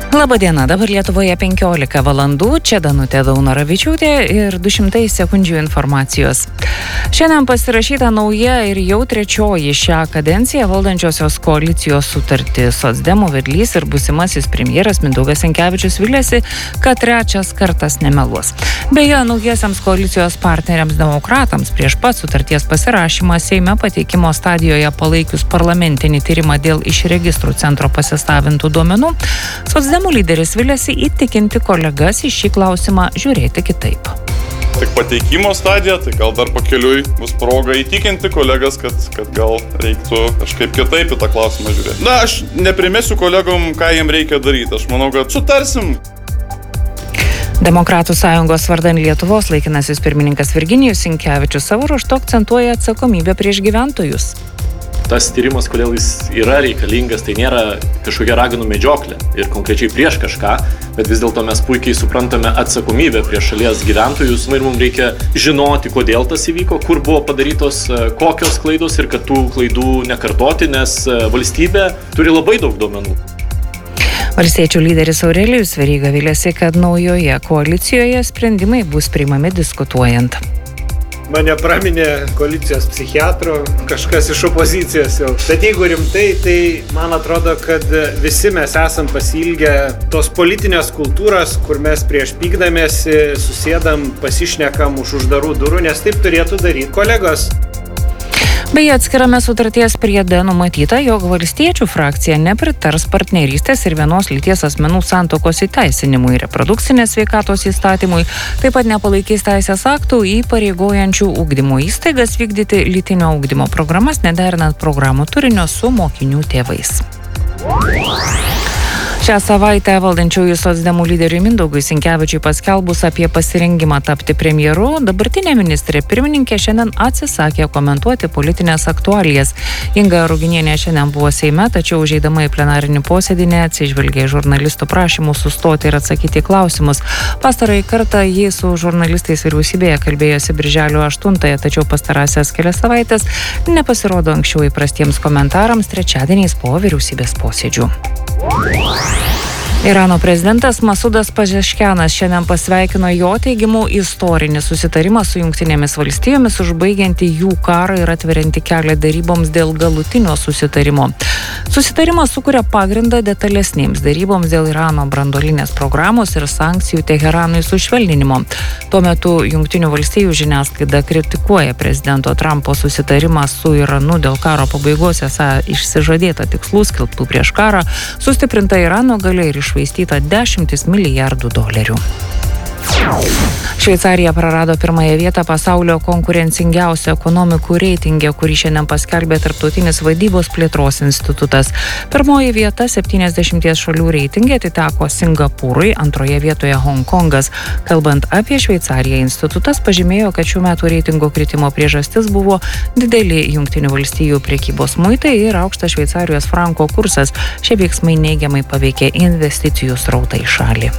Labadiena, dabar Lietuvoje 15 valandų, čia Danutė Daunoravičiūtė ir 200 sekundžių informacijos. Šiandien pasirašyta nauja ir jau trečioji šią kadenciją valdančiosios koalicijos sutartis. Socdemų vedlys ir būsimasis premjeras Mindaugas Sinkevičius viliasi, kad trečias kartas nemeluos. Beje, naujiesiams koalicijos partneriams demokratams prieš pat sutarties pasirašymą Seime pateikimo stadijoje palaikius parlamentinį tyrimą dėl iš registrų centro pasisavintų duomenų, Socdemų lyderis viliasi įtikinti kolegas į šį klausimą žiūrėti kitaip. Tik pateikimo stadija, tai gal dar pakeliui bus proga įtikinti kolegas, kad gal reiktų kažkaip kitaip į tą klausimą žiūrėti. Na, aš neprimesiu kolegom, ką jiem reikia daryti. Aš manau, kad sutarsim. Demokratų sąjungos vardan Lietuvos laikinasis pirmininkas Virginijus Sinkevičius savo ruožtu akcentuoja atsakomybę prieš gyventojus. Tas tyrimas, kodėl jis yra reikalingas, tai nėra kažkokia raganų medžioklė ir konkrečiai prieš kažką, bet vis dėlto mes puikiai suprantame atsakomybę prieš šalies gyventojus ir mums reikia žinoti, kodėl tas įvyko, kur buvo padarytos kokios klaidos ir kad tų klaidų nekartoti, nes valstybė turi labai daug duomenų. Valstiečių lyderis Aurelijus Veryga viliasi, kad naujoje koalicijoje sprendimai bus priimami diskutuojant. Mane praminė koalicijos psichiatro, kažkas iš opozicijos jau. Bet jeigu rimtai, tai man atrodo, kad visi mes esam pasiilgę tos politinės kultūros, kur mes prieš pykdamėsi susėdam, pasišnekam už uždarų durų, nes taip turėtų daryti kolegos. Beje, atskirame sutarties priede numatyta, jog valstiečių frakcija nepritars partnerystės ir vienos lyties asmenų santuokos įteisinimui, reprodukcinės sveikatos įstatymui, taip pat nepalaikys teisės aktų įpareigojančių ugdymo įstaigas vykdyti lytinio ugdymo programas, nederinant programų turinio su mokinių tėvais. Šią savaitę valdančiųjų socdemų lyderiui Mindaugui Sinkevičiui paskelbus apie pasirengimą tapti premjeru, dabartinė ministrė pirmininkė šiandien atsisakė komentuoti politinės aktualijas. Inga Ruginienė šiandien buvo Seime, tačiau užeidama į plenarinį posėdį neatsižvelgė į žurnalistų prašymus sustoti ir atsakyti į klausimus. Pastarąjį kartą ji su žurnalistais vyriausybėje kalbėjosi birželio 8-ąją, tačiau pastarąsias kelias savaitės nepasirodo anksčiau įprastiems komentarams trečiadieniais po vyriausybės posėdžių. Irano prezidentas Masudas Pezeškianas šiandien pasveikino jo teigimu istorinį susitarimą su Jungtinėmis valstijomis, užbaigianti jų karą ir atverianti kelią deryboms dėl galutinio susitarimo. Susitarimas sukuria pagrindą detalesnėms deryboms dėl Irano branduolinės programos ir sankcijų Teheranui sušvelninimo. Tuo metu Jungtinių valstijų žiniasklaida kritikuoja prezidento Trumpo susitarimą su Iranu dėl karo pabaigos, esą išsižadėta tikslų skelbtų prieš karą, sustiprinta Irano galia ir iššvaistyta $10 milijardų. Šveicarija prarado pirmąją vietą pasaulio konkurencingiausio ekonomikų reitinge, kurį šiandien paskelbė Tarptautinis vadybos plėtros institutas. Pirmoji vieta 70 šalių reitinge atiteko Singapūrui, antroje vietoje Hongkongas. Kalbant apie Šveicariją, institutas pažymėjo, kad šių metų reitingo kritimo priežastis buvo dideli Jungtinių valstijų prekybos muitai ir aukštas Šveicarijos franko kursas. Šie veiksmai neigiamai paveikė investicijų srautą į šalį.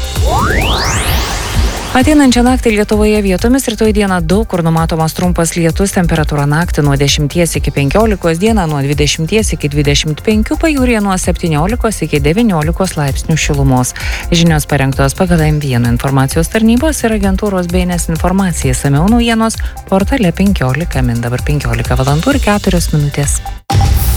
Ateinančią naktį Lietuvoje vietomis rytoj dieną daug kur numatomas trumpas lietus, temperatūra naktį nuo 10 iki 15, dieną nuo 20 iki 25, pajūryje nuo 17 iki 19 laipsnių šilumos. Žinios parengtos pagal M1 informacijos tarnybos ir agentūros BNS informacija. Išsamiau naujienos portale 15 min. Dabar 15 valandų ir 4 minutės.